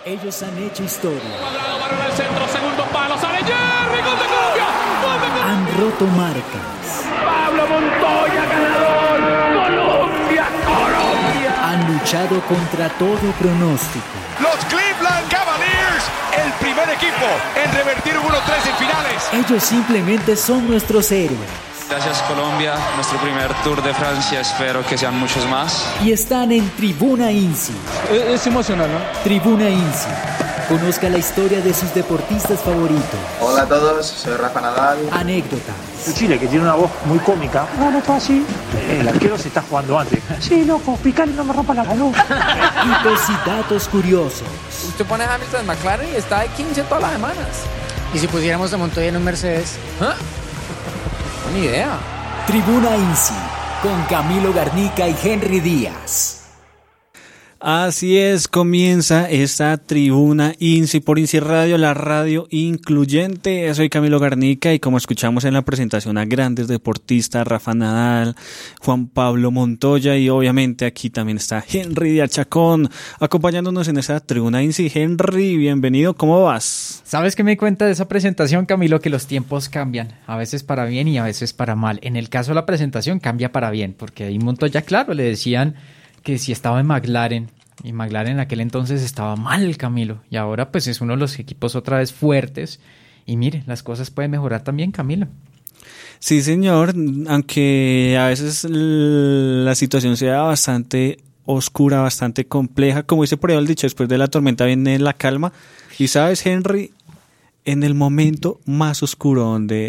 Ellos han hecho historia. Cuadrado, balón al centro, segundo palo, sale Jerry, gol de Colombia. ¡Gol de Colombia! Han roto marcas. Pablo Montoya, ganador. Colombia, Colombia. Han luchado contra todo pronóstico. Los Cleveland Cavaliers, el primer equipo en revertir 1-3 en finales. Ellos simplemente son nuestros héroes. Gracias Colombia, nuestro primer Tour de Francia, espero que sean muchos más. Y están en Tribuna INSI. Es emocional, ¿no? Tribuna INSI. Conozca la historia de sus deportistas favoritos. Hola a todos, soy Rafa Nadal. Anécdotas. Chile, que tiene una voz muy cómica. No, todo así. El arquero se está jugando antes. Sí, loco, picale, no me rompa la salud. Hitos y datos curiosos. Usted pone a Hamilton en McLaren y está de 15 todas las semanas. ¿Y si pusiéramos a Montoya en un Mercedes? ¿Ah? Ni idea. Tribuna INSI, con Camilo Garnica y Henry Díaz. Así es, comienza esta Tribuna INSI por INSI Radio, la radio incluyente. Soy Camilo Garnica y como escuchamos en la presentación a grandes deportistas, Rafa Nadal, Juan Pablo Montoya y obviamente aquí también está Henry Díaz Chacón acompañándonos en esta Tribuna INSI. Henry, bienvenido, ¿cómo vas? ¿Sabes qué me di cuenta de esa presentación, Camilo? Que los tiempos cambian, a veces para bien y a veces para mal. En el caso de la presentación cambia para bien, porque ahí Montoya, claro, le decían que si estaba en McLaren, y McLaren en aquel entonces estaba mal, Camilo, y ahora pues es uno de los equipos otra vez fuertes, y mire, las cosas pueden mejorar también, Camilo. Sí, señor, aunque a veces la situación sea bastante oscura, bastante compleja, como dice por ahí el dicho, después de la tormenta viene la calma, y sabes, Henry, en el momento más oscuro donde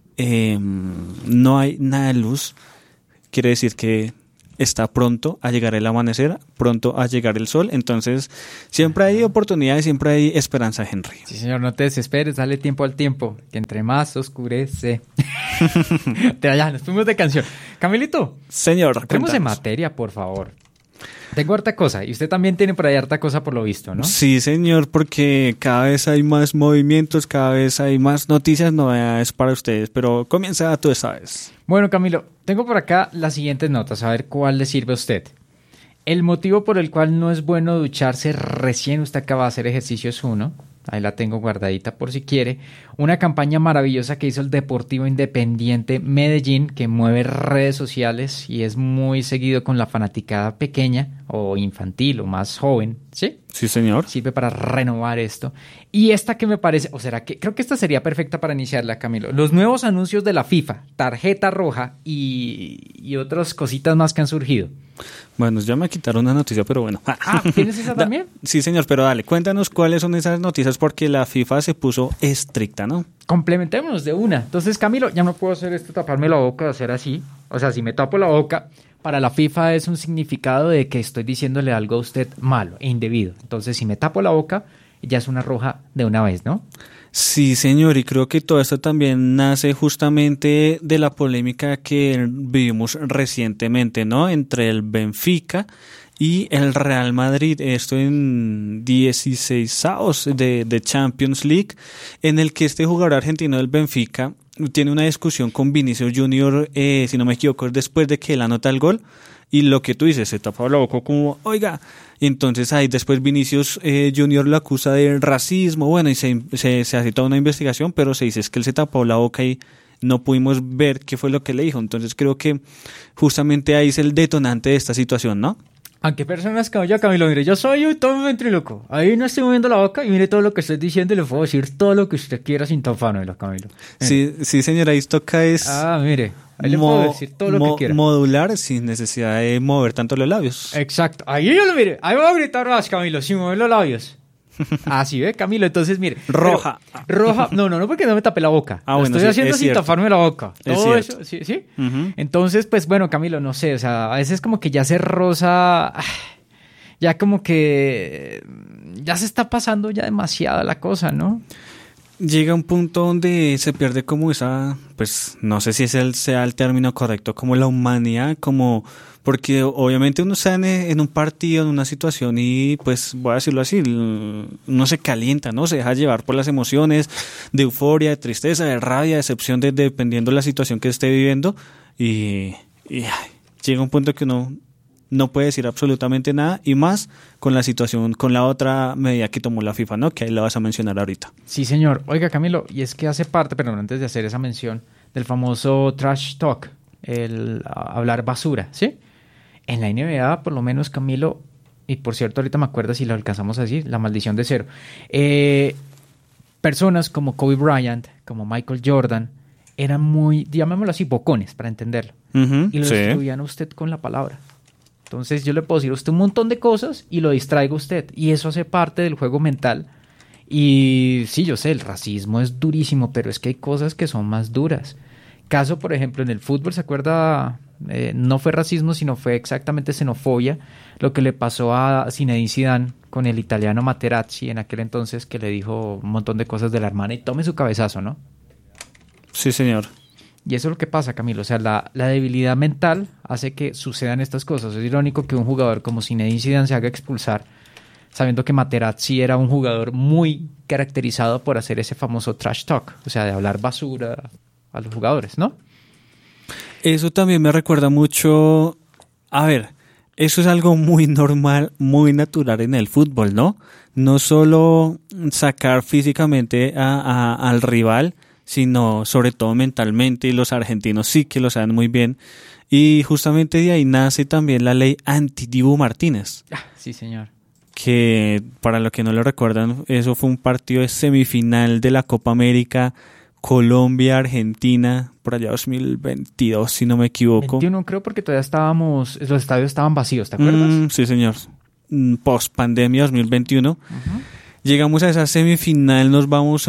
no hay nada de luz, quiere decir que está pronto a llegar el amanecer, pronto a llegar el sol, entonces siempre hay oportunidades, siempre hay esperanza, Henry. Sí, señor, no te desesperes, dale tiempo al tiempo, que entre más oscurece. Ya, nos fuimos de canción. Camilito. Señor, entremos en materia, por favor. Tengo harta cosa, y usted también tiene por ahí harta cosa por lo visto, ¿no? Sí, señor, porque cada vez hay más movimientos, cada vez hay más noticias, novedades para ustedes, pero comienza tú esta vez. Bueno, Camilo, tengo por acá las siguientes notas, a ver cuál le sirve a usted. El motivo por el cual no es bueno ducharse recién usted acaba de hacer ejercicio es uno. Ahí la tengo guardadita por si quiere. Una campaña maravillosa que hizo el Deportivo Independiente Medellín, que mueve redes sociales y es muy seguido con la fanaticada pequeña o infantil o más joven, ¿sí? Sí, señor. Sirve para renovar esto. Y esta que me parece, o será que creo que esta sería perfecta para iniciarla, Camilo. Los nuevos anuncios de la FIFA, tarjeta roja y otras cositas más que han surgido. Bueno, ya me quitaron una noticia, pero bueno. ¿Tienes esa también? Sí, señor, pero dale, cuéntanos cuáles son esas noticias porque la FIFA se puso estricta, ¿no? Complementémonos de una. Entonces, Camilo, ya no puedo hacer esto, taparme la boca, hacer así. O sea, si me tapo la boca, para la FIFA es un significado de que estoy diciéndole algo a usted malo e indebido. Entonces, si me tapo la boca, ya es una roja de una vez, ¿no? Sí, señor, y creo que todo esto también nace justamente de la polémica que vivimos recientemente, ¿no? Entre el Benfica y el Real Madrid, esto en 16avos de Champions League, en el que este jugador argentino del Benfica tiene una discusión con Vinicius Junior, si no me equivoco, después de que él anota el gol, y lo que tú dices, se tapa la boca como, oiga, y entonces ahí después Vinicius Junior lo acusa de racismo, bueno, y se hace toda una investigación, pero se dice es que él se tapó la boca y no pudimos ver qué fue lo que le dijo, entonces creo que justamente ahí es el detonante de esta situación, ¿no? Aunque personas como yo, Camilo, mire, yo soy todo un ventríloco. Ahí no estoy moviendo la boca y mire todo lo que estoy diciendo y le puedo decir todo lo que usted quiera sin tapármelo, Camilo. Sí, señora, ahí toca es... mire, ahí le puedo decir todo lo que quiera. Modular sin necesidad de mover tanto los labios. Exacto. Ahí yo lo mire, ahí voy a gritar más, Camilo, sin mover los labios. Así ve, Camilo, entonces mire. Roja. Roja, no, porque no me tapé la boca. Bueno, lo estoy haciendo sin cierto. taparme la boca. Todo eso, sí. Uh-huh. Entonces, pues bueno, Camilo, no sé, o sea, a veces como que ya se rosa, ya como que ya se está pasando ya demasiado la cosa, ¿no? Llega un punto donde se pierde como esa, pues no sé si sea el término correcto, como la humanidad, como porque obviamente uno está en un partido, en una situación y pues voy a decirlo así, uno se calienta, ¿no? Se deja llevar por las emociones de euforia, de tristeza, de rabia, de decepción, dependiendo de la situación que esté viviendo y llega un punto que uno no puede decir absolutamente nada, y más con la situación, con la otra medida que tomó la FIFA, ¿no? Que ahí la vas a mencionar ahorita. Sí, señor. Oiga, Camilo, y es que hace parte, perdón, antes de hacer esa mención, del famoso trash talk, el hablar basura, ¿sí? En la NBA, por lo menos, Camilo, y por cierto, ahorita me acuerdo si lo alcanzamos a decir, la maldición de cero. Personas como Kobe Bryant, como Michael Jordan, eran muy, llamémoslo así, bocones, para entenderlo. Y lo destruían a usted con la palabra. Entonces yo le puedo decir a usted un montón de cosas y lo distraigo a usted. Y eso hace parte del juego mental. Y sí, yo sé, el racismo es durísimo, pero es que hay cosas que son más duras. Caso, por ejemplo, en el fútbol, ¿se acuerda? No fue racismo, sino fue exactamente xenofobia, lo que le pasó a Zinedine Zidane con el italiano Materazzi en aquel entonces, que le dijo un montón de cosas de la hermana y tome su cabezazo, ¿no? Sí, señor. Y eso es lo que pasa, Camilo. O sea, la debilidad mental hace que sucedan estas cosas. Es irónico que un jugador como Zinedine Zidane se haga expulsar, sabiendo que Materazzi era un jugador muy caracterizado por hacer ese famoso trash talk, o sea, de hablar basura a los jugadores, ¿no? Eso también me recuerda mucho, a ver, eso es algo muy normal, muy natural en el fútbol, ¿no? No solo sacar físicamente al rival, sino sobre todo mentalmente, y los argentinos sí que lo saben muy bien. Y justamente de ahí nace también la ley anti-Dibu Martínez. Sí, señor. Que para los que no lo recuerdan, eso fue un partido de semifinal de la Copa América, Colombia-Argentina, por allá 2022, si no me equivoco. 21 creo, porque todavía los estadios estaban vacíos, ¿te acuerdas? Sí, señor. Post pandemia 2021. Llegamos a esa semifinal, nos vamos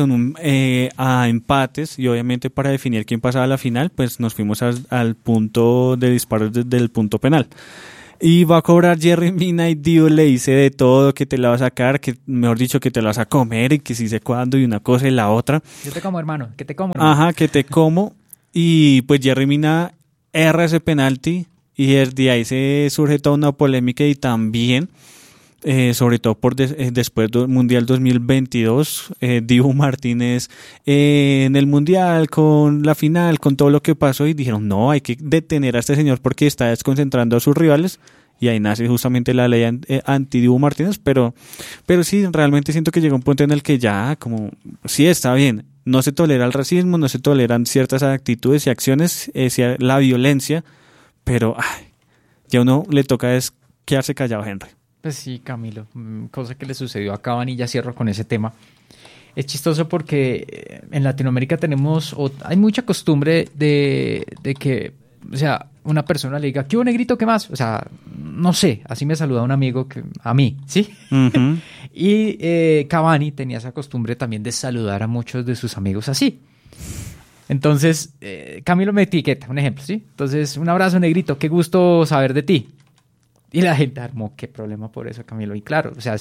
a empates, y obviamente para definir quién pasaba a la final, pues nos fuimos al punto de disparos del punto penal. Y va a cobrar Jerry Mina, y Dibu le dice de todo, que te la va a sacar, que mejor dicho, que te la vas a comer, y que sí sé cuándo, y una cosa y la otra. Yo te como, hermano, que te como. Hermano. Ajá, que te como. Y pues Jerry Mina erra ese penalti, y desde ahí se surge toda una polémica, y también, sobre todo después del Mundial 2022, Dibu Martínez en el Mundial, con la final, con todo lo que pasó, y dijeron, no, hay que detener a este señor porque está desconcentrando a sus rivales, y ahí nace justamente la ley anti-Dibu Martínez, pero sí, realmente siento que llegó un punto en el que ya, como, sí, está bien, no se tolera el racismo, no se toleran ciertas actitudes y acciones, la violencia, pero ya uno le toca es quedarse callado, Henry. Pues sí, Camilo, cosa que le sucedió a Cavani, y ya cierro con ese tema. Es chistoso porque en Latinoamérica hay mucha costumbre de que, o sea, una persona le diga, ¿qué hubo, negrito, qué más? O sea, no sé, así me saluda un amigo a mí, ¿sí? Uh-huh. Y Cavani tenía esa costumbre también de saludar a muchos de sus amigos así. Entonces, Camilo me etiqueta, un ejemplo, ¿sí? Entonces, un abrazo, negrito, qué gusto saber de ti. Y la gente armó, qué problema por eso, Camilo. Y claro, o sea,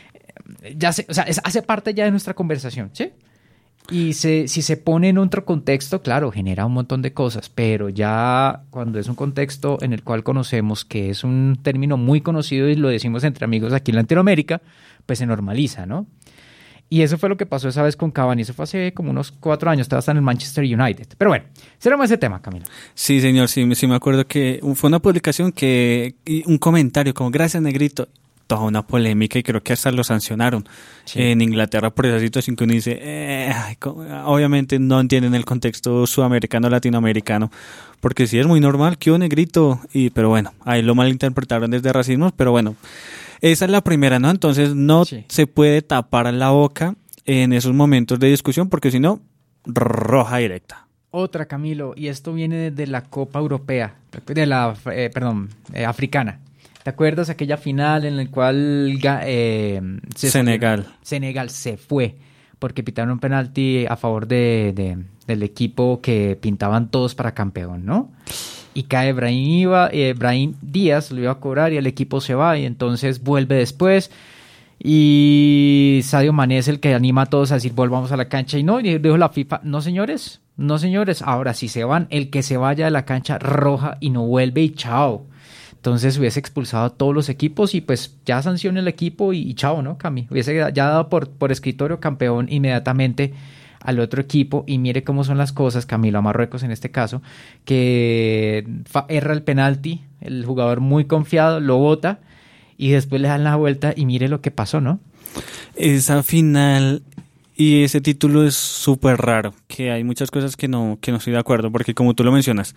hace parte ya de nuestra conversación, ¿sí? Y si se pone en otro contexto, claro, genera un montón de cosas, pero ya cuando es un contexto en el cual conocemos que es un término muy conocido y lo decimos entre amigos aquí en Latinoamérica, pues se normaliza, ¿no? Y eso fue lo que pasó esa vez con Cavani. Eso fue hace como unos 4 años. Estaba hasta en el Manchester United. Pero bueno, cerramos ese tema, Camilo. Sí, señor. Sí me acuerdo que fue una publicación un comentario como, gracias, negrito. Toda una polémica, y creo que hasta lo sancionaron en Inglaterra por esa situación que uno dice, obviamente no entienden el contexto sudamericano, latinoamericano, porque sí es muy normal que un negrito, pero bueno, ahí lo malinterpretaron desde racismo, pero bueno. Esa es la primera, ¿no? Entonces no se puede tapar la boca en esos momentos de discusión, porque si no, roja directa. Otra, Camilo, y esto viene de la Copa Europea, africana. ¿Te acuerdas aquella final en la cual Senegal se fue porque pitaron un penalti a favor del equipo que pintaban todos para campeón, ¿no? Y cae Brahim Díaz, lo iba a cobrar, y el equipo se va, y entonces vuelve después, y Sadio Mané es el que anima a todos a decir volvamos a la cancha, y dijo la FIFA, no señores, ahora si se van, el que se vaya de la cancha roja y no vuelve, y chao. Entonces hubiese expulsado a todos los equipos, y pues ya sanciona el equipo y chao, ¿no, Cami? Hubiese ya dado por escritorio campeón inmediatamente al otro equipo y mire cómo son las cosas, Camilo, a Marruecos en este caso, que erra el penalti, el jugador muy confiado, lo bota y después le dan la vuelta y mire lo que pasó, ¿no? Esa final y ese título es súper raro, que hay muchas cosas que no estoy de acuerdo, porque como tú lo mencionas,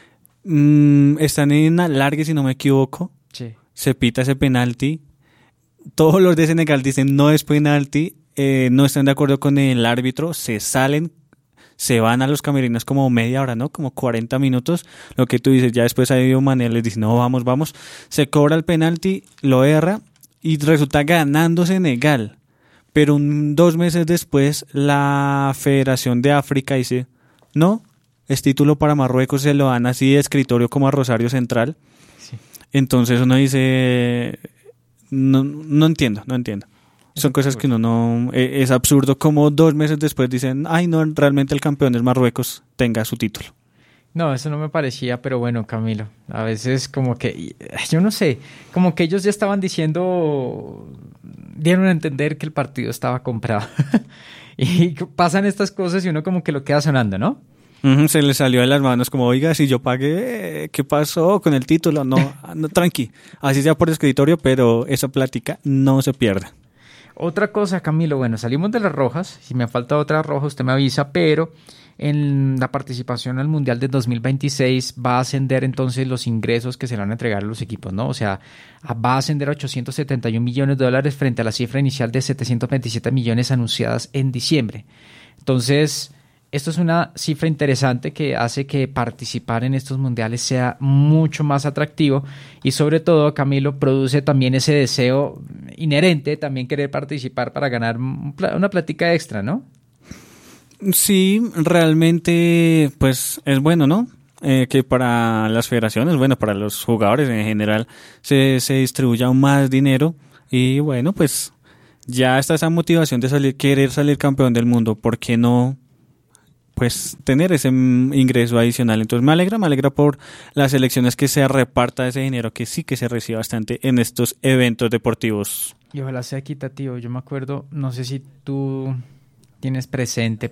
están en alargue, si no me equivoco, sí. Se pita ese penalti, todos los de Senegal dicen no es penalti, no están de acuerdo con el árbitro, se salen, se van a los camerinos como media hora, ¿no? Como 40 minutos, lo que tú dices, ya después hay manera, les dice, no, vamos, se cobra el penalti, lo erra y resulta ganando Senegal, pero 2 meses después la Federación de África dice, no, es título para Marruecos, se lo dan así de escritorio como a Rosario Central, sí. Entonces uno dice, no entiendo. Son cosas que uno no... Es absurdo como 2 meses después dicen, ay no, realmente el campeón es Marruecos, tenga su título. No, eso no me parecía, pero bueno, Camilo, a veces como que, yo no sé, como que ellos ya estaban dieron a entender que el partido estaba comprado. Y pasan estas cosas y uno como que lo queda sonando, ¿no? Se le salió de las manos como, oiga, si yo pagué, ¿qué pasó con el título? No, tranqui, así sea por escritorio, pero esa plática no se pierde. Otra cosa, Camilo, bueno, salimos de las rojas, si me falta otra roja usted me avisa, pero en la participación al Mundial de 2026 va a ascender entonces los ingresos que se le van a entregar a los equipos, ¿no? O sea, va a ascender a $871 millones frente a la cifra inicial de 727 millones anunciadas en diciembre. Entonces, esto es una cifra interesante que hace que participar en estos mundiales sea mucho más atractivo y sobre todo, Camilo, produce también ese deseo inherente, también querer participar para ganar una plática extra, ¿no? Sí, realmente pues es bueno, ¿no? Que para las federaciones, bueno, para los jugadores en general se distribuya más dinero y bueno, pues ya está esa motivación de querer salir campeón del mundo, ¿por qué no? Pues tener ese ingreso adicional. Entonces me alegra por las elecciones que se reparta ese dinero que sí que se recibe bastante en estos eventos deportivos. Y ojalá sea equitativo. Yo me acuerdo, no sé si tú tienes presente,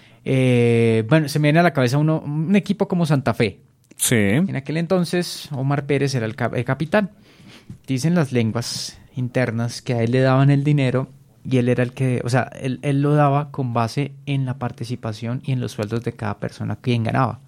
bueno, se me viene a la cabeza un equipo como Santa Fe. Sí. En aquel entonces Omar Pérez era el capitán. Dicen las lenguas internas que a él le daban el dinero y él era el que, o sea, él lo daba con base en la participación y en los sueldos de cada persona quien ganaba.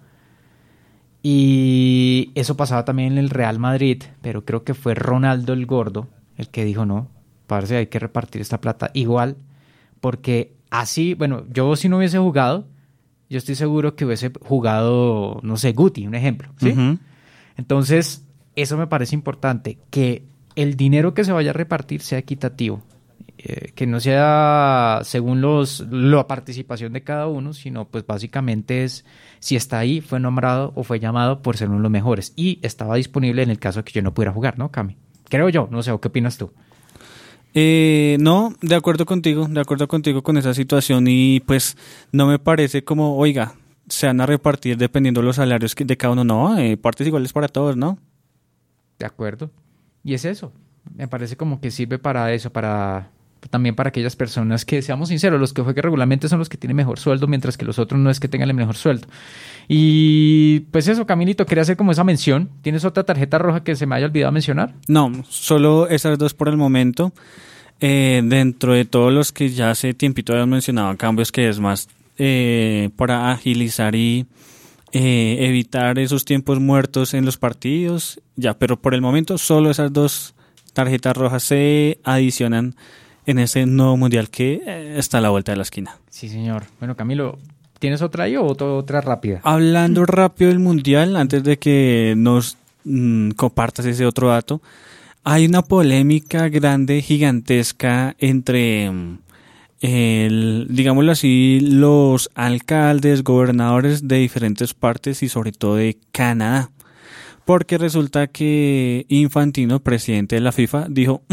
Y eso pasaba también en el Real Madrid, pero creo que fue Ronaldo el Gordo el que dijo, no, parce, hay que repartir esta plata igual, porque así, bueno, yo si no hubiese jugado, yo estoy seguro que hubiese jugado, no sé, Guti, un ejemplo, ¿sí? Uh-huh. Entonces, eso me parece importante, que el dinero que se vaya a repartir sea equitativo. Que no sea según la participación de cada uno, sino pues básicamente es si está ahí, fue nombrado o fue llamado por ser uno de los mejores y estaba disponible en el caso de que yo no pudiera jugar, ¿no, Cami? Creo yo, no sé, ¿o qué opinas tú? No, de acuerdo contigo con esa situación y pues no me parece como, oiga, se van a repartir dependiendo de los salarios de cada uno, no, partes iguales para todos, ¿no? De acuerdo, y es eso, me parece como que sirve para eso, también para aquellas personas que, seamos sinceros, los que juegan regularmente son los que tienen mejor sueldo, mientras que los otros no es que tengan el mejor sueldo. Y pues eso, Camilito, quería hacer como esa mención. ¿Tienes otra tarjeta roja que se me haya olvidado mencionar? No, solo esas dos por el momento. Dentro de todos los que ya hace tiempito habíamos mencionado, cambios que es más para agilizar y evitar esos tiempos muertos en los partidos. Ya, pero por el momento solo esas dos tarjetas rojas se adicionan en este nuevo mundial que está a la vuelta de la esquina. Sí, señor. Bueno, Camilo, ¿tienes otra ahí o otra rápida? Hablando rápido del mundial, antes de que nos compartas ese otro dato, hay una polémica grande, gigantesca entre, digámoslo así, los alcaldes, gobernadores de diferentes partes y sobre todo de Canadá. Porque resulta que Infantino, presidente de la FIFA, dijo...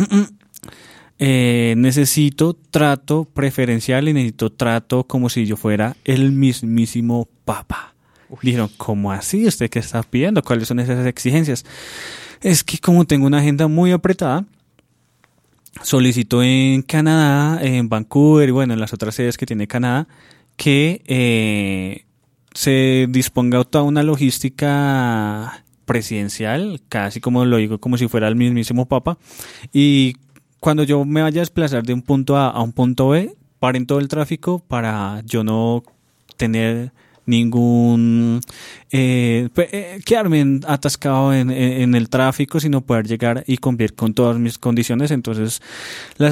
necesito trato preferencial y necesito trato como si yo fuera el mismísimo Papa. Dijeron, ¿cómo así? ¿Usted qué está pidiendo? ¿Cuáles son esas exigencias? Es que como tengo una agenda muy apretada, solicito en Canadá, en Vancouver y bueno, en las otras sedes que tiene Canadá, que se disponga toda una logística presidencial, casi como lo digo, como si fuera el mismísimo Papa, y cuando yo me vaya a desplazar de un punto A a un punto B, paren todo el tráfico para yo no tener ningún quedarme atascado en el tráfico, sino poder llegar y cumplir con todas mis condiciones. Entonces los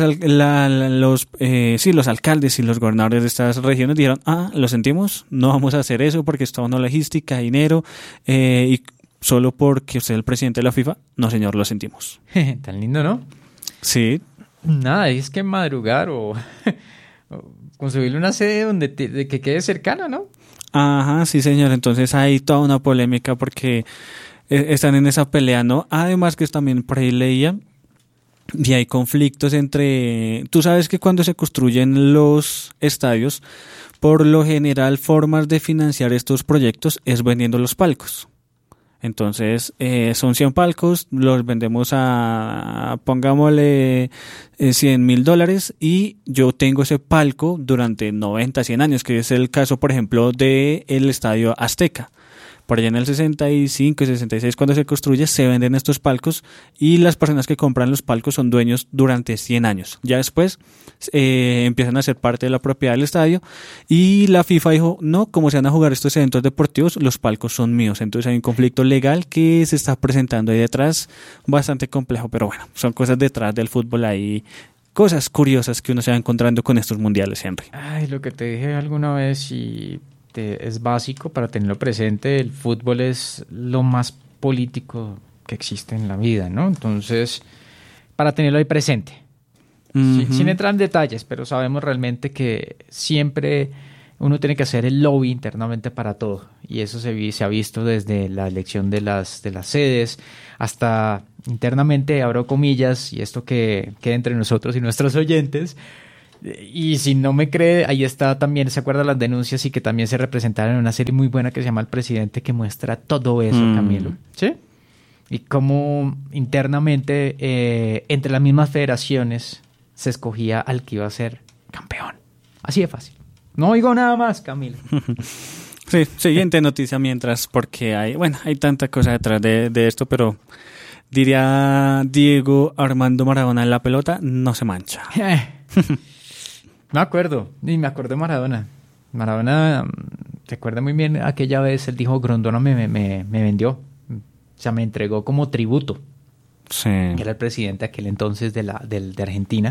alcaldes y los gobernadores de estas regiones dijeron, lo sentimos, no vamos a hacer eso porque es toda una logística, dinero, y solo porque usted es el presidente de la FIFA, no señor, lo sentimos. Tan lindo, ¿no? Sí. Nada, es que madrugar o construirle una sede donde que quede cercana, ¿no? Ajá, sí señor, entonces hay toda una polémica porque están en esa pelea, ¿no? Además que también por ahí leía y hay conflictos entre... Tú sabes que cuando se construyen los estadios, por lo general formas de financiar estos proyectos es vendiendo los palcos. Entonces, son 100 palcos, los vendemos pongámosle $100,000 y yo tengo ese palco durante 90, 100 años, que es el caso, por ejemplo, del Estadio Azteca. Por allá en el 65 y 66, cuando se construye, se venden estos palcos y las personas que compran los palcos son dueños durante 100 años. Ya después empiezan a ser parte de la propiedad del estadio y la FIFA dijo, no, como se van a jugar estos eventos deportivos, los palcos son míos. Entonces hay un conflicto legal que se está presentando ahí detrás, bastante complejo, pero bueno, son cosas detrás del fútbol ahí. Cosas curiosas que uno se va encontrando con estos mundiales, Henry. Ay, lo que te dije alguna vez y... es básico para tenerlo presente, el fútbol es lo más político que existe en la vida, ¿no? Entonces, para tenerlo ahí presente, sin entrar en detalles, pero sabemos realmente que siempre uno tiene que hacer el lobby internamente para todo, y eso se ha visto desde la elección de las sedes hasta internamente, abro comillas, y esto que queda entre nosotros y nuestros oyentes. Y si no me cree, ahí está también, ¿se acuerdan las denuncias? Y que también se representaron en una serie muy buena que se llama El Presidente, que muestra todo eso, Camilo. ¿Sí? Y cómo internamente, entre las mismas federaciones, se escogía al que iba a ser campeón. Así de fácil. No oigo nada más, Camilo. Sí, siguiente noticia mientras, porque hay tanta cosa detrás de esto, pero diría Diego Armando Maradona, en la pelota no se mancha. Me acuerdo de Maradona. Maradona, recuerda muy bien aquella vez, él dijo, Grondona me vendió, o sea, me entregó como tributo. Sí. Que era el presidente aquel entonces de Argentina.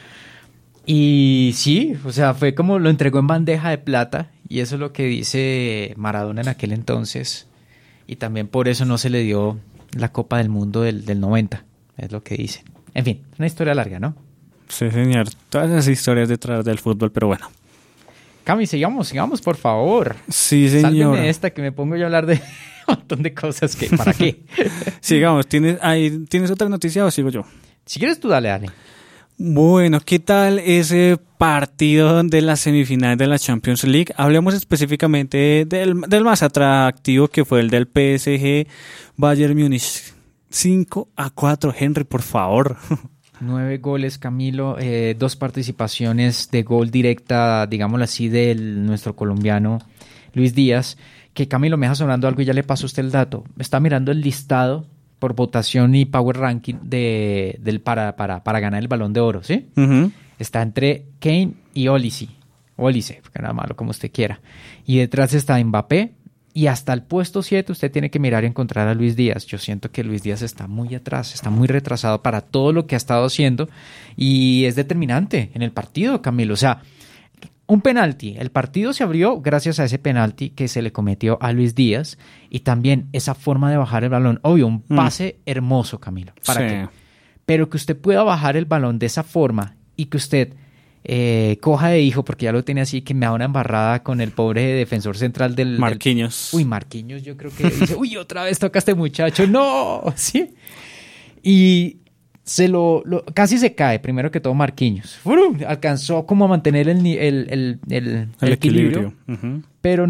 Y sí, o sea, fue como lo entregó en bandeja de plata, y eso es lo que dice Maradona en aquel entonces, y también por eso no se le dio la Copa del Mundo del 90, es lo que dicen. En fin, una historia larga, ¿no? Sí, señor. Todas esas historias detrás del fútbol, pero bueno. Cami, sigamos, por favor. Sí, señor. Sálveme esta que me pongo yo a hablar de un montón de cosas que... ¿Para qué? Sigamos. ¿Tienes otra noticia o sigo yo? Si quieres tú, dale. Bueno, ¿qué tal ese partido de las semifinales de la Champions League? Hablemos específicamente del más atractivo, que fue el del PSG Bayern Múnich. 5-4, Henry, por favor. 9 goles, Camilo, 2 participaciones de gol directa, digámoslo así, de nuestro colombiano Luis Díaz, que Camilo me deja sonando algo y ya le paso a usted el dato. Está mirando el listado por votación y power ranking para ganar el Balón de Oro, ¿sí? Uh-huh. Está entre Kane y Olise, porque nada malo, como usted quiera. Y detrás está Mbappé. Y hasta el puesto 7 usted tiene que mirar y encontrar a Luis Díaz. Yo siento que Luis Díaz está muy atrás, está muy retrasado para todo lo que ha estado haciendo y es determinante en el partido, Camilo. O sea, un penalti. El partido se abrió gracias a ese penalti que se le cometió a Luis Díaz y también esa forma de bajar el balón. Obvio, un pase hermoso, Camilo. ¿Para qué? Pero que usted pueda bajar el balón de esa forma y que usted... coja de hijo, porque ya lo tiene así, que me da una embarrada con el pobre defensor central del... Marquinhos. Marquinhos, yo creo que dice, otra vez toca a este muchacho, ¡no! ¿Sí? Y casi se cae, primero que todo Marquinhos. Alcanzó como a mantener el equilibrio, uh-huh. Pero no,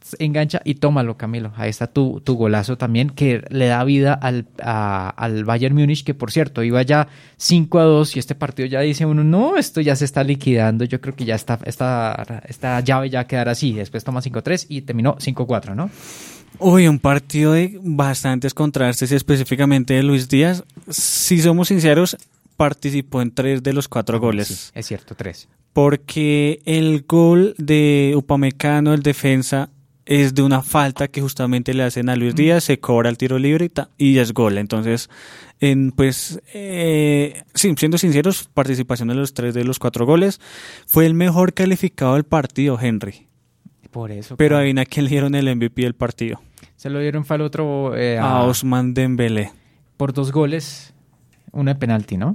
engancha y tómalo, Camilo. Ahí está tu golazo también, que le da vida al Bayern Múnich, que por cierto iba ya 5-2 y este partido ya dice uno, no, esto ya se está liquidando. Yo creo que ya esta llave ya quedará así. Después toma 5-3 y terminó 5-4, ¿no? Uy, un partido de bastantes contrastes, específicamente de Luis Díaz. Si somos sinceros, participó en 3 de los 4 goles. Sí, es cierto, 3. Porque el gol de Upamecano, el defensa, es de una falta que justamente le hacen a Luis Díaz, se cobra el tiro libre y es gol. Entonces, siendo sinceros, participación de los 3 de los 4 goles. Fue el mejor calificado del partido, Henry. Por eso. Pero adivina quién le dieron el MVP del partido. Se lo dieron fue al otro... a Ousmane Dembélé. Por 2 goles, uno de penalti, ¿no?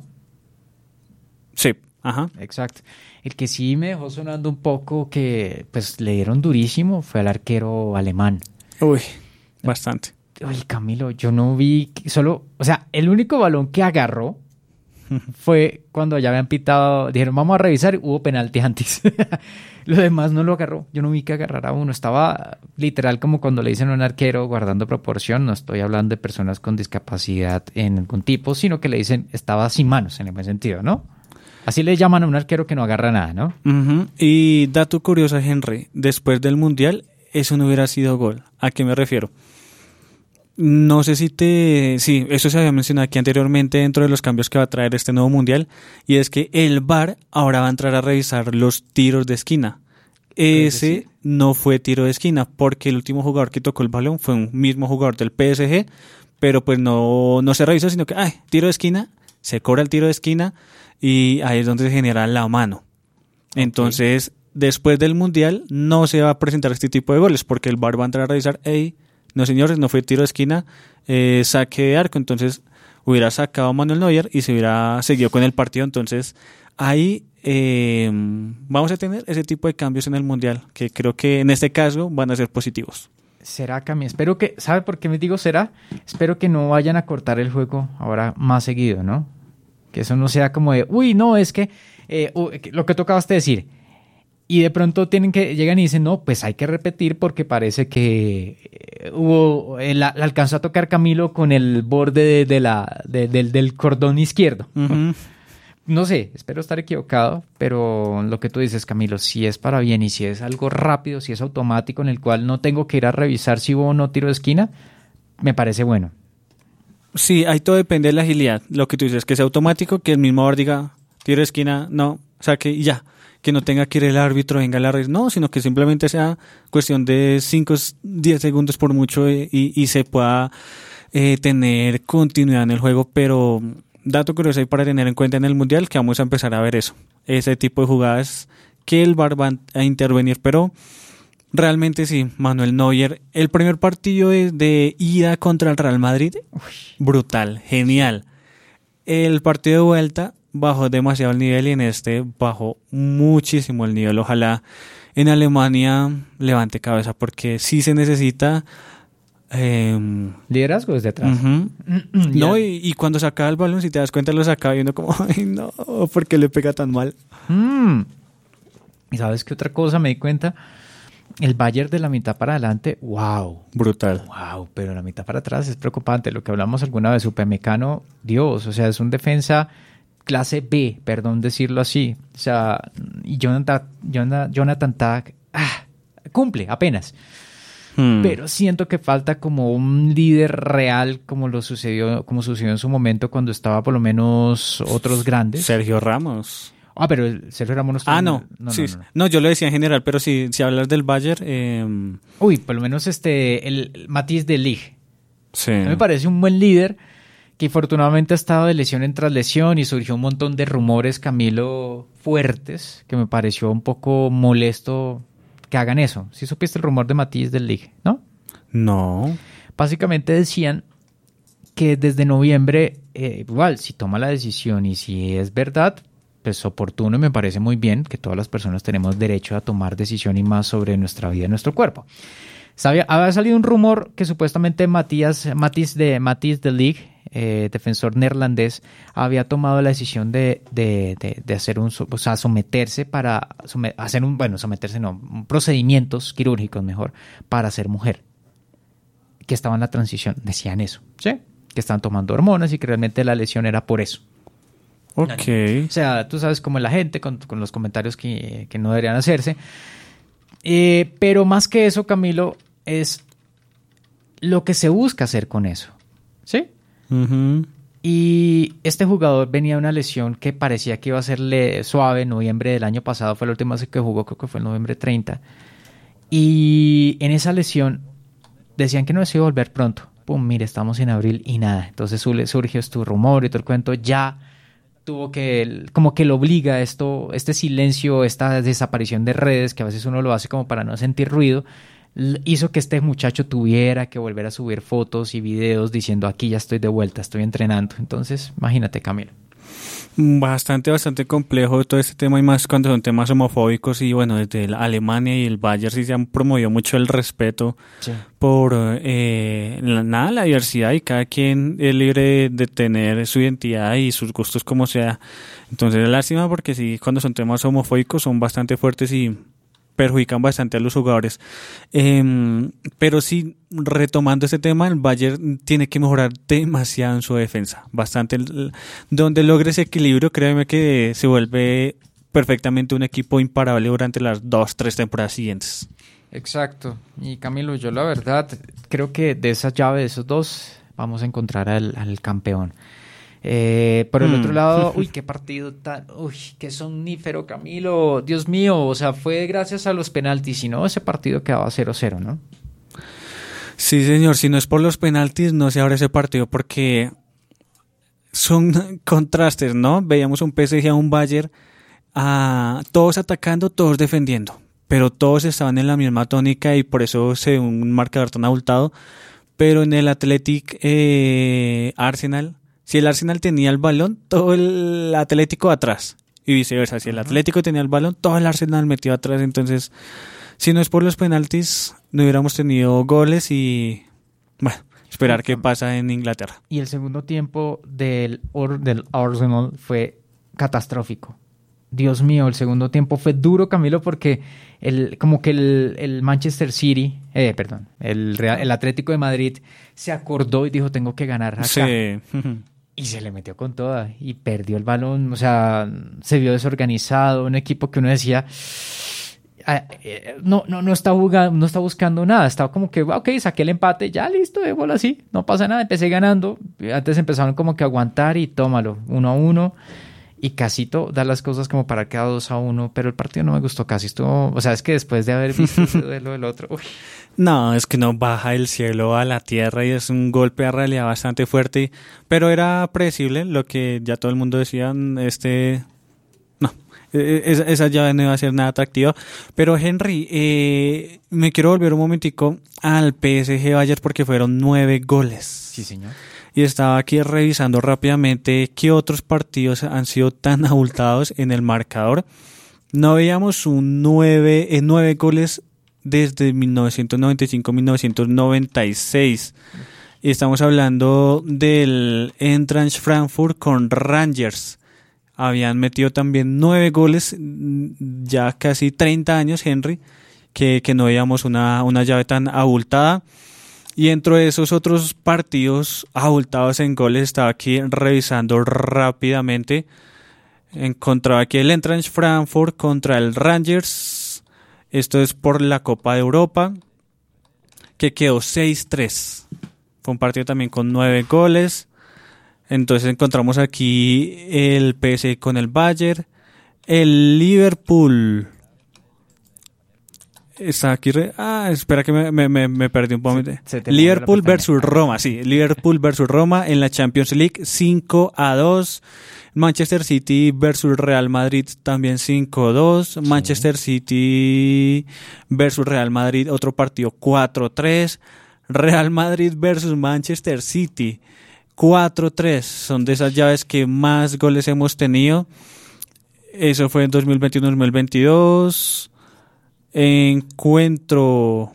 Sí, ajá. Exacto. El que sí me dejó sonando un poco que pues le dieron durísimo fue al arquero alemán. Uy, bastante. Uy, Camilo, yo no vi el único balón que agarró fue cuando ya habían pitado, dijeron vamos a revisar y hubo penalti antes. Lo demás no lo agarró, yo no vi que agarrara uno, estaba literal como cuando le dicen a un arquero guardando proporción, no estoy hablando de personas con discapacidad en algún tipo, sino que le dicen estaba sin manos en el buen sentido, ¿no? Así le llaman a un arquero que no agarra nada, ¿no? Uh-huh. Y dato curioso, Henry, después del Mundial, eso no hubiera sido gol. ¿A qué me refiero? No sé sí, eso se había mencionado aquí anteriormente dentro de los cambios que va a traer este nuevo Mundial, y es que el VAR ahora va a entrar a revisar los tiros de esquina. Ese no fue tiro de esquina, porque el último jugador que tocó el balón fue un mismo jugador del PSG, pero pues no se revisó, sino que, tiro de esquina, se cobra el tiro de esquina, y ahí es donde se genera la mano. Okay. Entonces, después del Mundial no se va a presentar este tipo de goles, porque el VAR va a entrar a revisar, no señores, no fue tiro de esquina, saque de arco. Entonces hubiera sacado a Manuel Neuer y se hubiera seguido con el partido. Entonces ahí vamos a tener ese tipo de cambios en el Mundial, que creo que en este caso van a ser positivos. Será, Cami, espero que, ¿sabe por qué me digo será? Espero que no vayan a cortar el juego ahora más seguido, ¿no? Que eso no sea como de, no, es que lo que tú acabaste de decir, y de pronto llegan y dicen, no, pues hay que repetir porque parece que la alcanzó a tocar Camilo con el borde del cordón izquierdo. Uh-huh. No sé, espero estar equivocado, pero lo que tú dices, Camilo, si es para bien y si es algo rápido, si es automático en el cual no tengo que ir a revisar si hubo o no tiro de esquina, me parece bueno. Sí, ahí todo depende de la agilidad. Lo que tú dices, que sea automático, que el mismo VAR diga tiro de esquina, no, saque y ya. Que no tenga que ir el árbitro, venga a la red, no, sino que simplemente sea cuestión de 5-10 segundos por mucho y se pueda tener continuidad en el juego. Pero dato curioso ahí para tener en cuenta en el Mundial, que vamos a empezar a ver ese tipo de jugadas que el VAR va a intervenir. Pero realmente sí, Manuel Neuer, el primer partido de ida contra el Real Madrid, brutal, genial. El partido de vuelta bajó demasiado el nivel y en este bajó muchísimo el nivel. Ojalá en Alemania levante cabeza porque sí se necesita liderazgo desde atrás. Uh-huh. No, y cuando sacaba el balón, si te das cuenta, lo sacaba viendo como, no, ¿por qué le pega tan mal? ¿Y sabes qué otra cosa me di cuenta? El Bayern de la mitad para adelante, wow. Brutal. Wow, pero la mitad para atrás es preocupante. Lo que hablamos alguna vez, Upamecano, Dios, o sea, es un defensa clase B, perdón decirlo así. O sea, y Jonathan Tah cumple apenas. Pero siento que falta como un líder real como sucedió en su momento cuando estaba por lo menos otros grandes. Sergio Ramos. Pero Sergio Ramos no. No, yo lo decía en general, pero si hablas del Bayern... por lo menos el Matthijs de Ligt. Sí. Me parece un buen líder que afortunadamente ha estado de lesión en tras lesión y surgió un montón de rumores, Camilo, fuertes, que me pareció un poco molesto que hagan eso. ¿Sí supiste el rumor de Matthijs de Ligt, no? No. Básicamente decían que desde noviembre, igual, si toma la decisión y si es verdad, pues oportuno y me parece muy bien que todas las personas tenemos derecho a tomar decisión y más sobre nuestra vida y nuestro cuerpo. Había salido un rumor que supuestamente Matthijs de Ligt defensor neerlandés, había tomado la decisión de hacer someterse procedimientos quirúrgicos mejor, para ser mujer, que estaba en la transición, decían eso, ¿sí? Que estaban tomando hormonas y que realmente la lesión era por eso. Ok. O sea, tú sabes cómo es la gente con los comentarios que no deberían hacerse. Pero más que eso, Camilo, es lo que se busca hacer con eso, ¿sí? Uh-huh. Y este jugador venía de una lesión que parecía que iba a serle suave. En noviembre del año pasado fue la última vez que jugó, creo que fue en noviembre 30. Y en esa lesión decían que no se iba a volver pronto. Pum, mire, estamos en abril y nada. Entonces surgió este rumor y todo el cuento. Ya tuvo que, como que lo obliga este silencio, esta desaparición de redes, que a veces uno lo hace como para no sentir ruido, hizo que este muchacho tuviera que volver a subir fotos y videos diciendo: aquí ya estoy de vuelta, estoy entrenando. Entonces, imagínate, Camilo. Bastante complejo todo este tema, y más cuando son temas homofóbicos. Y bueno, desde Alemania y el Bayern sí se han promovido mucho el respeto, sí, por la diversidad, y cada quien es libre de tener su identidad y sus gustos como sea. Entonces es lástima, porque sí, cuando son temas homofóbicos son bastante fuertes y perjudican bastante a los jugadores. Pero sí, retomando este tema, el Bayern tiene que mejorar demasiado en su defensa, bastante. Donde logre ese equilibrio, créeme que se vuelve perfectamente un equipo imparable durante las 2-3 temporadas siguientes. Exacto. Y Camilo, yo la verdad creo que de esa llave, de esos dos, vamos a encontrar al campeón. Por el otro lado, qué partido qué somnífero, Camilo, Dios mío, o sea, fue gracias a los penaltis, si no, ese partido quedaba 0-0, ¿no? Sí, señor, si no es por los penaltis, no se abre ese partido, porque son contrastes, ¿no? Veíamos un PSG a un Bayern, todos atacando, todos defendiendo, pero todos estaban en la misma tónica, y por eso se ve un marcador tan abultado. Pero en el Athletic Arsenal, si el Arsenal tenía el balón, todo el Atlético atrás, y viceversa. Si el Atlético tenía el balón, todo el Arsenal metió atrás. Entonces, si no es por los penaltis, no hubiéramos tenido goles. Y bueno, esperar qué pasa en Inglaterra. Y el segundo tiempo del Arsenal fue catastrófico. Dios mío, el segundo tiempo fue duro, Camilo, porque el Manchester City, el Atlético de Madrid se acordó y dijo: tengo que ganar acá. Sí. Y se le metió con toda y perdió el balón. O sea, se vio desorganizado, un equipo que uno decía no está buscando nada. Estaba como que, saqué el empate, ya listo, déjalo así, no pasa nada, empecé ganando. Antes empezaron como que a aguantar y tómalo, 1-1. Y Casito da las cosas como para quedar 2-1, pero el partido no me gustó casi. O sea, es que después de haber visto ese duelo del otro... No, es que no baja del cielo a la tierra, y es un golpe a realidad bastante fuerte, pero era predecible, lo que ya todo el mundo decía. Esa llave no iba a ser nada atractiva. Pero Henry, me quiero volver un momentico al PSG Bayern, porque fueron 9 goles. Sí, señor. Y estaba aquí revisando rápidamente qué otros partidos han sido tan abultados en el marcador. No veíamos 9 goles desde 1995-1996. Y estamos hablando del Eintracht Frankfurt con Rangers. Habían metido también 9 goles, ya casi 30 años, Henry, que no veíamos una llave tan abultada. Y dentro de esos otros partidos abultados en goles, estaba aquí revisando rápidamente. Encontraba aquí el Eintracht Frankfurt contra el Rangers. Esto es por la Copa de Europa, que quedó 6-3. Fue un partido también con 9 goles. Entonces encontramos aquí el PSG con el Bayern. El Liverpool... Está aquí. Espera que me perdí un poco. Liverpool versus Roma. Sí, Liverpool versus Roma en la Champions League, 5-2. Manchester City versus Real Madrid, también 5-2. Sí. Manchester City versus Real Madrid, otro partido, 4-3. Real Madrid versus Manchester City, 4-3. Son de esas llaves que más goles hemos tenido. Eso fue en 2021-2022. Encuentro, bueno,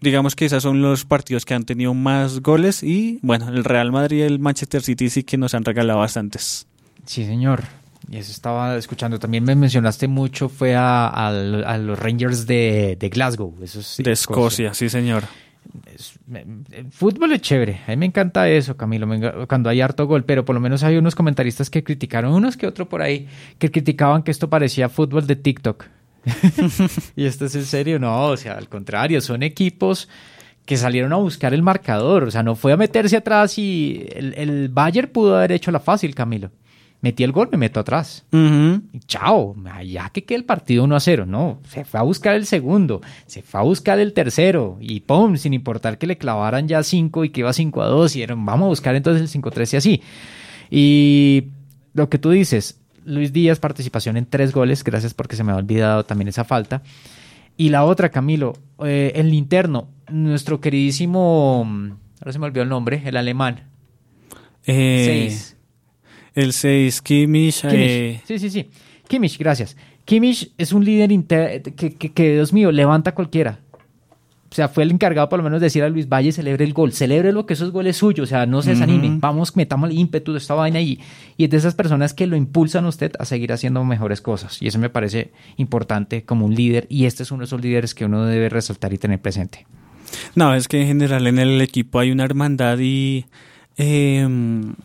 digamos que esos son los partidos que han tenido más goles y bueno, el Real Madrid y el Manchester City sí que nos han regalado bastantes. Sí, señor. Y eso estaba escuchando. También me mencionaste mucho, fue a los Rangers de Glasgow. Eso es de Escocia, sí, señor. El fútbol es chévere. A mí me encanta eso, Camilo, cuando hay harto gol, pero por lo menos hay unos comentaristas que criticaron, unos que otro por ahí, que criticaban que esto parecía fútbol de TikTok. ¿Y esto es en serio? No, o sea, al contrario, son equipos que salieron a buscar el marcador, o sea, no fue a meterse atrás y el Bayern pudo haber hecho la fácil, Camilo. Metí el gol, me meto atrás. Y chao, ya que quede el partido 1-0. No, se fue a buscar el segundo, se fue a buscar el tercero y ¡pum! Sin importar que le clavaran ya 5 y que iba 5-2 y eran, vamos a buscar entonces el 5-3 y así. Y lo que tú dices, Luis Díaz, participación en 3 goles, gracias porque se me ha olvidado también esa falta. Y la otra, Camilo, el interno, nuestro queridísimo, ahora se me olvidó el nombre, el alemán. 6. El 6, Kimmich. Sí. Kimmich, gracias. Kimmich es un líder que, Dios mío, levanta a cualquiera. O sea, fue el encargado por lo menos de decir a Luis Valle, celebre el gol, celebre lo que esos goles suyos, o sea, no se desanime, vamos, metamos el ímpetu de esta vaina y es de esas personas que lo impulsan a usted a seguir haciendo mejores cosas. Y eso me parece importante como un líder y este es uno de esos líderes que uno debe resaltar y tener presente. No, es que en general en el equipo hay una hermandad y... en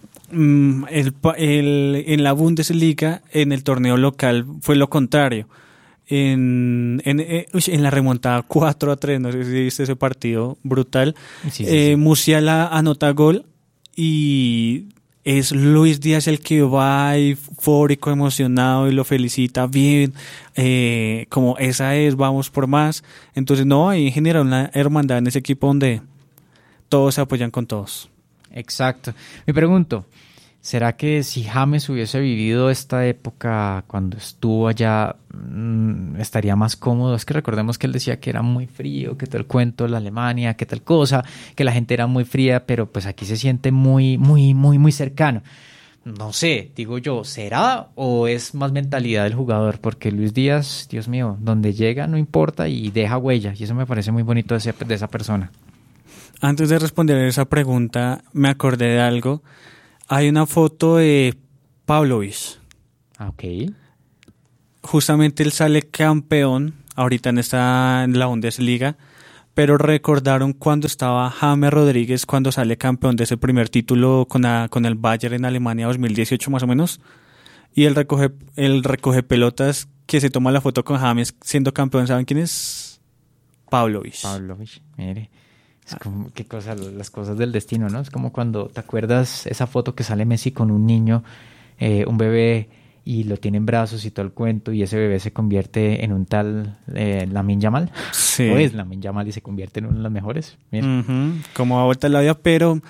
la Bundesliga, en el torneo local, fue lo contrario. En la remontada 4-3, no sé si viste ese partido brutal. Sí. Musiala anota gol y es Luis Díaz el que va eufórico, emocionado y lo felicita bien. Como esa es, vamos por más. Entonces, no, hay en general una hermandad en ese equipo donde todos se apoyan con todos. Exacto. Me pregunto, ¿será que si James hubiese vivido esta época cuando estuvo allá, estaría más cómodo? Es que recordemos que él decía que era muy frío, que todo el cuento de la Alemania, que tal cosa, que la gente era muy fría, pero pues aquí se siente muy, muy, muy, muy cercano. No sé, digo yo, ¿será o es más mentalidad del jugador? Porque Luis Díaz, Dios mío, donde llega no importa y deja huella, y eso me parece muy bonito de esa persona. Antes de responder esa pregunta, me acordé de algo. Hay una foto de Pavlovic. Ok. Justamente él sale campeón, ahorita en la Bundesliga, pero recordaron cuando estaba James Rodríguez, cuando sale campeón de ese primer título con el Bayern en Alemania 2018 más o menos, y él recoge pelotas que se toma la foto con James siendo campeón. ¿Saben quién es? Pavlovic, mire. Es como qué cosa, las cosas del destino, ¿no? Es como cuando te acuerdas esa foto que sale Messi con un niño, un bebé, y lo tiene en brazos y todo el cuento, y ese bebé se convierte en un tal Lamine Yamal. Sí. O es Lamine Yamal y se convierte en uno de los mejores. Como a vuelta de la vida, pero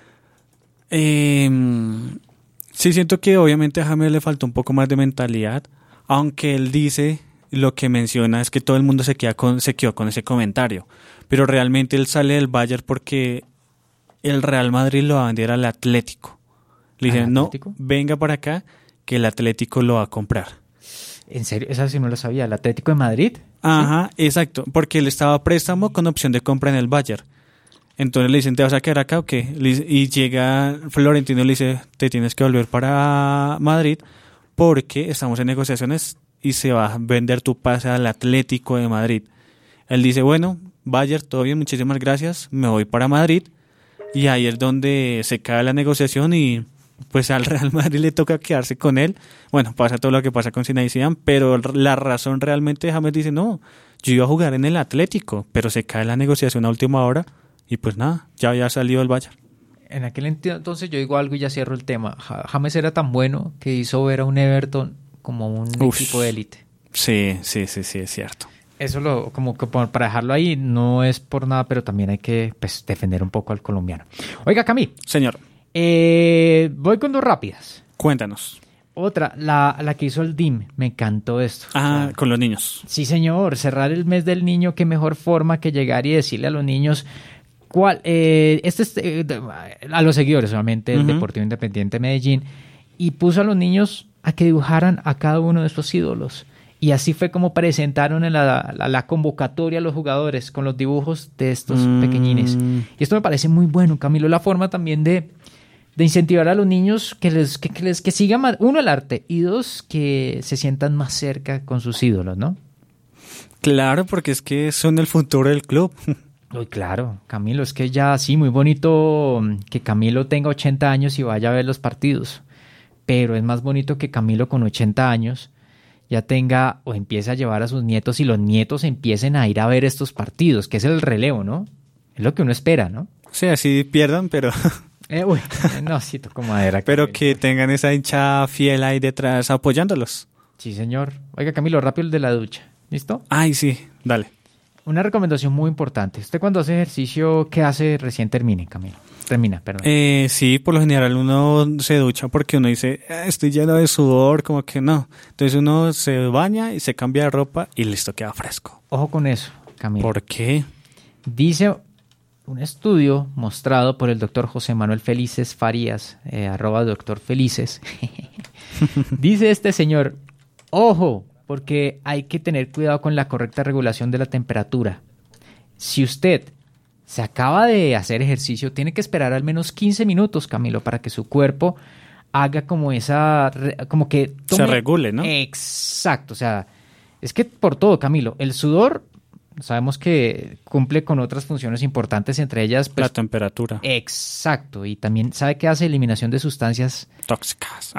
sí siento que obviamente a James le faltó un poco más de mentalidad, aunque él dice, lo que menciona es que todo el mundo se quedó con ese comentario. Pero realmente él sale del Bayern porque el Real Madrid lo va a vender al Atlético. Le dicen, no, venga para acá, que el Atlético lo va a comprar. ¿En serio? Esa sí no lo sabía. ¿El Atlético de Madrid? Ajá, ¿sí? Exacto. Porque él estaba a préstamo con opción de compra en el Bayern. Entonces le dicen, ¿te vas a quedar acá o qué? Y llega Florentino y le dice, te tienes que volver para Madrid porque estamos en negociaciones y se va a vender tu pase al Atlético de Madrid. Él dice, bueno, Bayern, todo bien, muchísimas gracias, me voy para Madrid. Y ahí es donde se cae la negociación y pues al Real Madrid le toca quedarse con él. Bueno, pasa todo lo que pasa con Zinedine Zidane, pero la razón realmente James dice, no, yo iba a jugar en el Atlético, pero se cae la negociación a última hora y pues nada, ya había salido el Bayern. En aquel entonces yo digo algo y ya cierro el tema. James era tan bueno que hizo ver a un Everton como un equipo de élite. Sí, es cierto. Eso como para dejarlo ahí, no es por nada, pero también hay que defender un poco al colombiano. Oiga, Camí. Señor. Voy con 2 rápidas. Cuéntanos. Otra, la que hizo el DIM. Me encantó esto. Con los niños. Sí, señor. Cerrar el mes del niño, qué mejor forma que llegar y decirle a los niños cuál. A los seguidores, solamente el Deportivo Independiente de Medellín. Y puso a los niños a que dibujaran a cada uno de estos ídolos. Y así fue como presentaron en la convocatoria a los jugadores con los dibujos de estos pequeñines. Y esto me parece muy bueno, Camilo, la forma también de incentivar a los niños que sigan, uno, el arte, y dos, que se sientan más cerca con sus ídolos, ¿no? Claro, porque es que son el futuro del club. Uy, claro, Camilo, es que ya sí, muy bonito que Camilo tenga 80 años y vaya a ver los partidos, pero es más bonito que Camilo con 80 años ya tenga o empiece a llevar a sus nietos y los nietos empiecen a ir a ver estos partidos, que es el relevo, ¿no? Es lo que uno espera, ¿no? Sí, así pierdan, pero... no, sí, toco madera. Pero que tengan esa hinchada fiel ahí detrás apoyándolos. Sí, señor. Oiga, Camilo, rápido el de la ducha. ¿Listo? Ay, sí, dale. Una recomendación muy importante. ¿Usted cuando hace ejercicio, qué hace recién termine, Camilo? Termina, perdón. Sí, por lo general uno se ducha porque uno dice, estoy lleno de sudor, como que no. Entonces uno se baña y se cambia de ropa y listo, queda fresco. Ojo con eso, Camilo. ¿Por qué? Dice un estudio mostrado por el doctor José Manuel Felices Farías, @doctor Felices. Dice este señor, ojo, porque hay que tener cuidado con la correcta regulación de la temperatura. Si usted se acaba de hacer ejercicio, tiene que esperar al menos 15 minutos, Camilo, para que su cuerpo haga como que tome... Se regule, ¿no? Exacto, o sea, es que por todo, Camilo, el sudor sabemos que cumple con otras funciones importantes, entre ellas... pues, la temperatura. Exacto, y también ¿sabe qué hace? Eliminación de sustancias... tóxicas.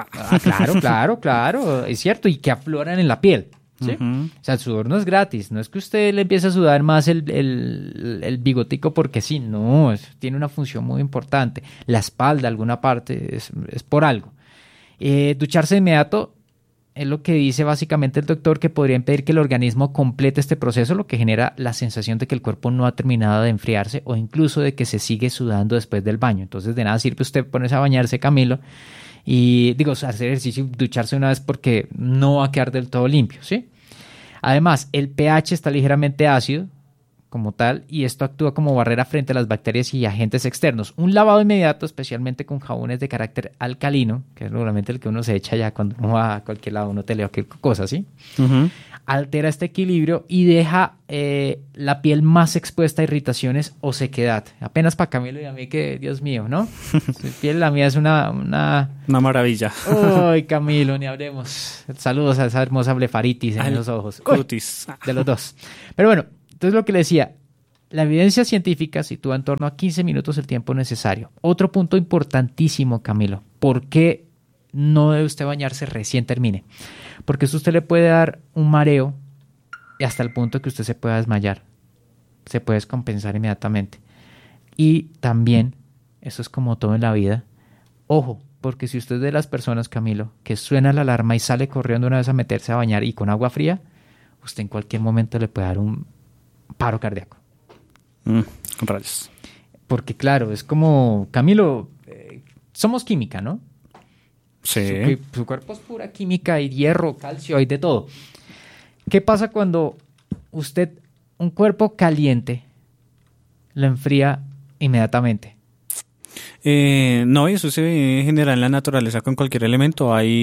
Claro, es cierto, y que afloran en la piel. ¿Sí? O sea, el sudor no es gratis, no es que usted le empiece a sudar más el bigotico porque sí, no, tiene una función muy importante. La espalda, alguna parte, es por algo. Ducharse de inmediato es lo que dice básicamente el doctor, que podría impedir que el organismo complete este proceso, lo que genera la sensación de que el cuerpo no ha terminado de enfriarse o incluso de que se sigue sudando después del baño. Entonces de nada sirve usted ponerse a bañarse, Camilo, y hacer ejercicio y ducharse una vez porque no va a quedar del todo limpio, ¿sí? Además, el pH está ligeramente ácido como tal y esto actúa como barrera frente a las bacterias y agentes externos. Un lavado inmediato, especialmente con jabones de carácter alcalino, que es normalmente el que uno se echa ya cuando uno va a cualquier lado, uno te lee cualquier cosa, ¿sí? Altera este equilibrio y deja la piel más expuesta a irritaciones o sequedad. Apenas para Camilo y a mí que, Dios mío, ¿no? Su piel, la mía es una maravilla. Uy, Camilo, ni hablemos. Saludos a esa hermosa blefaritis en los ojos. Cutis. De los dos. Pero bueno, entonces lo que le decía, la evidencia científica sitúa en torno a 15 minutos el tiempo necesario. Otro punto importantísimo, Camilo. ¿Por qué no debe usted bañarse recién termine? Porque eso usted le puede dar un mareo hasta el punto que usted se pueda desmayar. Se puede descompensar inmediatamente. Y también, eso es como todo en la vida, ojo, porque si usted es de las personas, Camilo, que suena la alarma y sale corriendo una vez a meterse a bañar y con agua fría, usted en cualquier momento le puede dar un paro cardíaco. Rayos. Porque claro, es como, Camilo, somos química, ¿no? Sí. Su cuerpo es pura química, hay hierro, calcio, hay de todo. ¿Qué pasa cuando usted, un cuerpo caliente, lo enfría inmediatamente? No, y eso se genera en la naturaleza con cualquier elemento. Hay,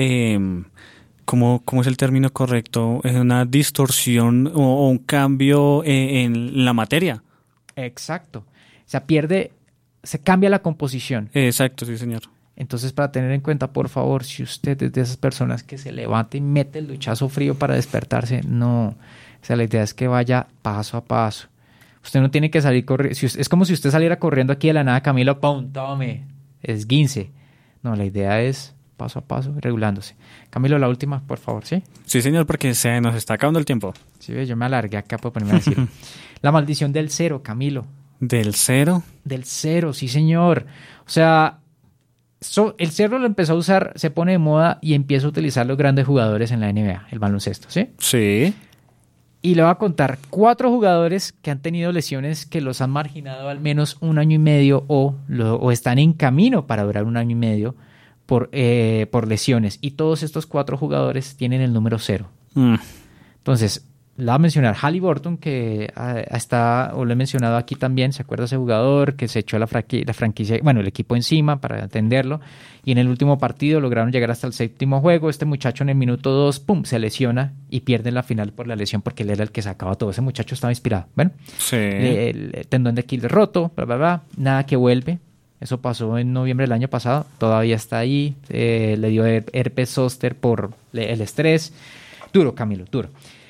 ¿cómo es el término correcto? Es una distorsión o un cambio en la materia. Exacto. O sea, se cambia la composición. Exacto, sí, señor. Entonces, para tener en cuenta, por favor, si usted es de esas personas que se levanta y mete el duchazo frío para despertarse, no. O sea, la idea es que vaya paso a paso. Usted no tiene que salir corriendo. Es como si usted saliera corriendo aquí de la nada, Camilo, ¡pum! Tome, esguince. No, la idea es paso a paso, regulándose. Camilo, la última, por favor, ¿sí? Sí, señor, porque se nos está acabando el tiempo. Sí, yo me alargué acá por ponerme a decir. La maldición del cero, Camilo. ¿Del cero? Del cero, sí, señor. O sea, el cero lo empezó a usar, se pone de moda y empieza a utilizar los grandes jugadores en la NBA, el baloncesto, ¿sí? Sí. Y le voy a contar 4 jugadores que han tenido lesiones que los han marginado al menos 1 año y medio o están en camino para durar 1 año y medio por lesiones. Y todos estos 4 jugadores tienen el número 0. Entonces, la va a mencionar Haliburton, que o lo he mencionado aquí también, ¿se acuerda ese jugador que se echó la franquicia, bueno, el equipo encima para atenderlo, y en el último partido lograron llegar hasta el 7º juego? Este muchacho en el minuto 2, ¡pum!, se lesiona y pierde en la final por la lesión, porque él era el que sacaba todo. Ese muchacho estaba inspirado. Bueno, sí. El tendón de Aquiles roto, bla, bla, bla, nada que vuelve. Eso pasó en noviembre del año pasado, todavía está ahí, le dio herpes zóster por el estrés. Duro, Camilo, duro.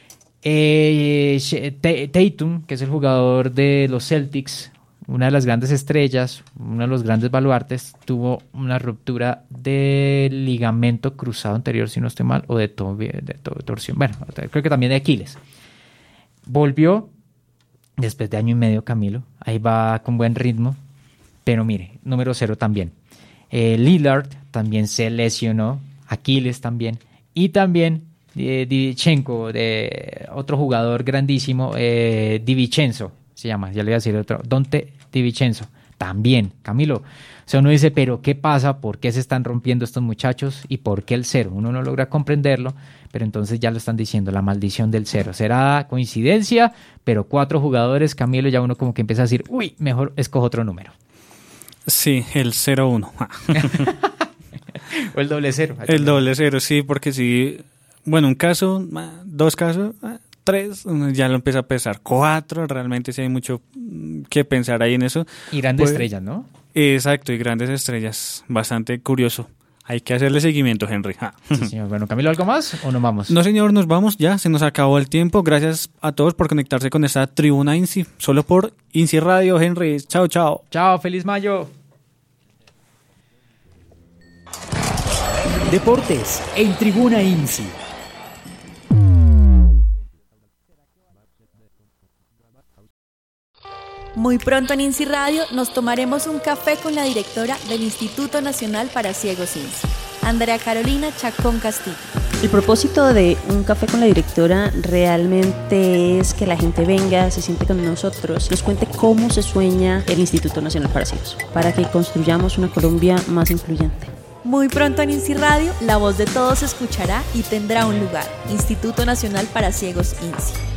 Tatum, que es el jugador de los Celtics, una de las grandes estrellas, uno de los grandes baluartes, tuvo una ruptura del ligamento cruzado anterior, si no estoy mal, o de torsión. Bueno, creo que también de Aquiles. Volvió después de 1 año y medio, Camilo. Ahí va con buen ritmo. Pero mire, número 0 también. Lillard también se lesionó. Aquiles también. Y también Divichenko, de otro jugador grandísimo, DiVincenzo se llama, ya le voy a decir otro, Donte DiVincenzo, también, Camilo. O sea, uno dice, pero ¿qué pasa? ¿Por qué se están rompiendo estos muchachos? ¿Y por qué el 0? Uno no logra comprenderlo, pero entonces ya lo están diciendo, la maldición del 0. ¿Será coincidencia? Pero 4 jugadores, Camilo, ya uno como que empieza a decir, uy, mejor escojo otro número. Sí, el 0-1. O el doble 0. El doble 0, sí, porque sí. Bueno, un caso, 2 casos, 3, ya lo empieza a pesar. 4, realmente sí hay mucho que pensar ahí en eso. Y grandes estrellas, ¿no? Exacto, y grandes estrellas. Bastante curioso. Hay que hacerle seguimiento, Henry. Sí, señor. Bueno, Camilo, ¿algo más o nos vamos? No, señor, nos vamos ya. Se nos acabó el tiempo. Gracias a todos por conectarse con esta Tribuna INSI. Solo por INSI Radio, Henry. Chao, chao. Chao, feliz mayo. Deportes en Tribuna INSI. Muy pronto en INSI Radio nos tomaremos un café con la directora del Instituto Nacional para Ciegos INSI, Andrea Carolina Chacón Castillo. El propósito de un café con la directora realmente es que la gente venga, se siente con nosotros, nos cuente cómo se sueña el Instituto Nacional para Ciegos, para que construyamos una Colombia más incluyente. Muy pronto en INSI Radio, la voz de todos se escuchará y tendrá un lugar. Instituto Nacional para Ciegos INSI.